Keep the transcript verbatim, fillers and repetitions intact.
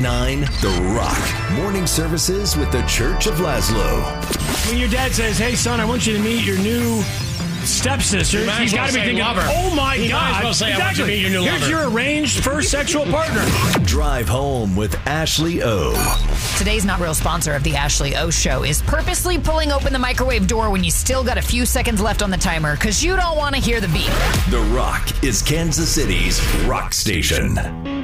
nine The Rock. Morning services with the Church of Laszlo. When your dad says, hey, son, I want you to meet your new stepsister, You might he's as well got to be say thinking, lover. oh, my He God. might as well say, I want you to meet your new Here's lover. your arranged first sexual partner. Drive home with Ashley O. Today's Not Real sponsor of the Ashley O Show is purposely pulling open the microwave door when you still got a few seconds left on the timer because you don't want to hear the beep. The Rock is Kansas City's rock station.